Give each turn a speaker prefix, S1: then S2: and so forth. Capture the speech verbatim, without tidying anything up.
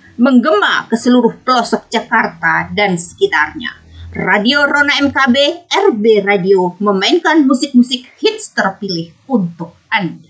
S1: menggema ke seluruh pelosok Jakarta dan sekitarnya. Radio Rona M K B, R B Radio, memainkan musik-musik hits terpilih untuk Anda.